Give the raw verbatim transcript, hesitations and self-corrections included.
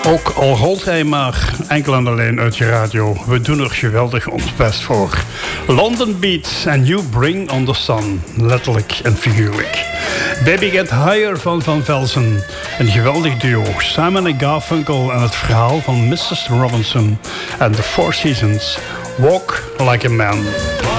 Ook al rolt hij maar enkel en alleen uit je radio, we doen er geweldig ons best voor. London Beat and You Bring on the Sun, letterlijk en figuurlijk. Baby Get Higher van Van Velzen, een geweldig duo. Simon en Garfunkel en het verhaal van missus Robinson en The Four Seasons. Walk Like a Man.